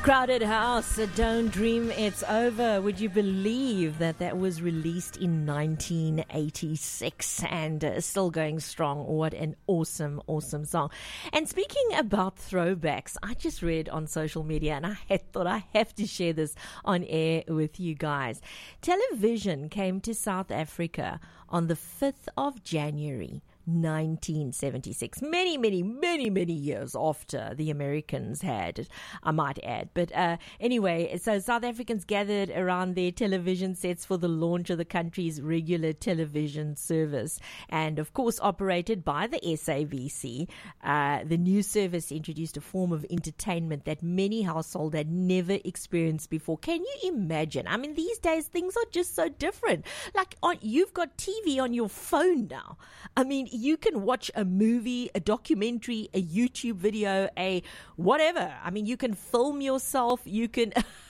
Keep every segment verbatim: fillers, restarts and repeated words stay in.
Crowded House, Don't Dream It's Over. Would you believe that that was released in nineteen eighty-six and uh, still going strong? What an awesome, awesome song. And speaking about throwbacks, I just read on social media and I had thought I have to share this on air with you guys. Television came to South Africa on the fifth of January, nineteen seventy-six. Many, many, many, many years after the Americans had, I might add. But uh, anyway, so South Africans gathered around their television sets for the launch of the country's regular television service. And of course, operated by the S A B C, uh, the new service introduced a form of entertainment that many households had never experienced before. Can you imagine? I mean, these days, things are just so different. Like, on, you've got T V on your phone now. I mean, you can watch a movie, a documentary, a YouTube video, a whatever. I mean, you can film yourself. You can...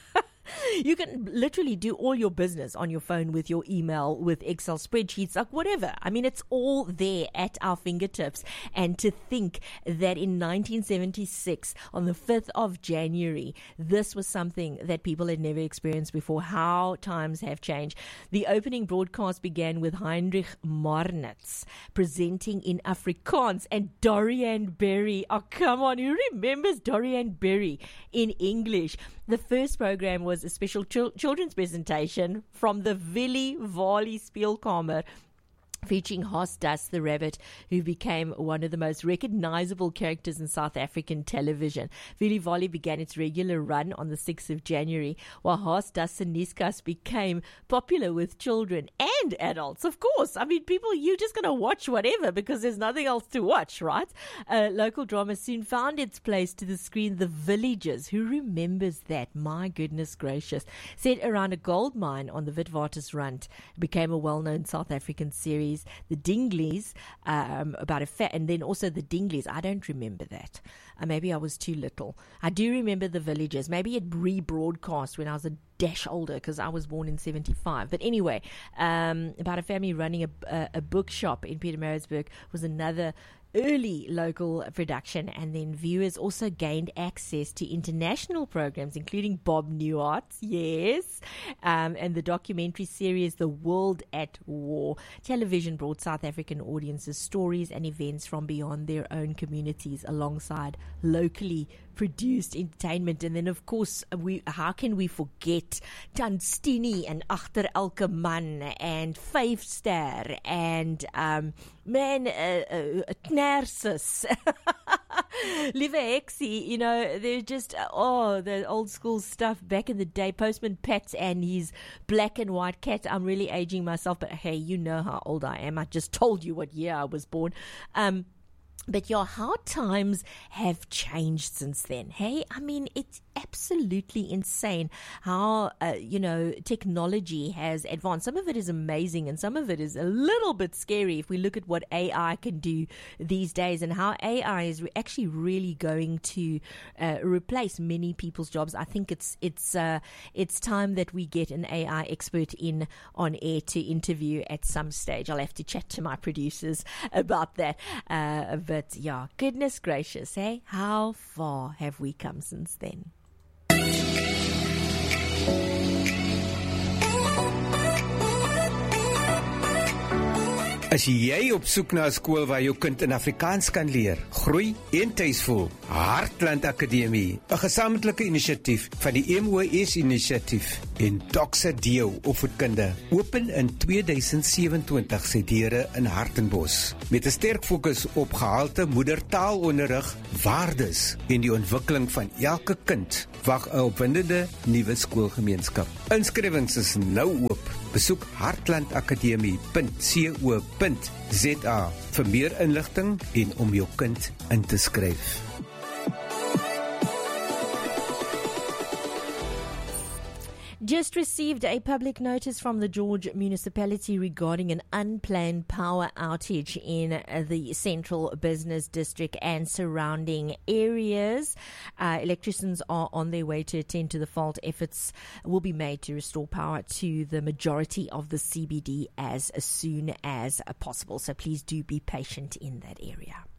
You can literally do all your business on your phone with your email, with Excel spreadsheets, like whatever. I mean, it's all there at our fingertips. And to think that in nineteen seventy-six, on the fifth of January, this was something that people had never experienced before. How times have changed. The opening broadcast began with Heinrich Marnitz presenting in Afrikaans and Dorian Berry. Oh, come on, who remembers Dorian Berry in English? The first program was a special ch- children's presentation from the Willy Wally Speelkamer, featuring Haas Das the rabbit, who became one of the most recognizable characters in South African television. Willy Wally began its regular run on the sixth of January, while Haas Das and Niskas became popular with children and adults. Of course, I mean, people, you're just going to watch whatever because there's nothing else to watch, right? Uh, local drama soon found its place to the screen. The Villagers, who remembers that? My goodness gracious. Set around a gold mine on the Witwatersrand, became a well-known South African series. The Dingleys, um, about a fat, and then also the Dingleys. I don't remember that. Uh, maybe I was too little. I do remember the Villagers. Maybe it rebroadcast when I was a dash older because I was born in seventy-five. But anyway, um, about a family running a, a, a bookshop in Pietermaritzburg was another early local production, and then viewers also gained access to international programs, including Bob Newhart's, yes, um, and the documentary series The World at War. Television brought South African audiences stories and events from beyond their own communities alongside locally produced entertainment. And then, of course, we how can we forget Tanstini and Agter Elke Man and Five Star and um, man, uh, uh, Narcissus. Lieve Hexie, you know, they're just, uh, oh, the old school stuff back in the day. Postman Pat and his black and white cat. I'm really aging myself, but hey, you know how old I am. I just told you what year I was born. Um, But yeah, how times have changed since then. Hey, I mean, it's absolutely insane how, uh, you know, technology has advanced. Some of it is amazing and some of it is a little bit scary if we look at what A I can do these days and how A I is re- actually really going to uh, replace many people's jobs. I think it's it's uh, it's time that we get an A I expert in on air to interview at some stage. I'll have to chat to my producers about that. Uh, but yeah, goodness gracious, hey, how far have we come since then? As jy op soek na 'n skool waar jou kind in Afrikaans kan leer, groei en tuis voel, Heartland Akademie, 'n gesamentlike inisiatief van die M O S Inisiatief en Doxa Deo Opvoedkunde, open in tweeduisend sewentwintig sy deure in Hartenbos, met 'n sterk fokus op gehalte moedertaalonderrig, waardes en die ontwikkeling van elke kind. Wag 'n opwindende nuwe skoolgemeenskap. Inskrywings is nou oop. Besoek heartlandakademie punt co punt za vir meer inligting en om jou kind in te skryf. Just received a public notice from the George municipality regarding an unplanned power outage in the central business district and surrounding areas. Uh, electricians are on their way to attend to the fault. Efforts will be made to restore power to the majority of the C B D as soon as possible. So please do be patient in that area.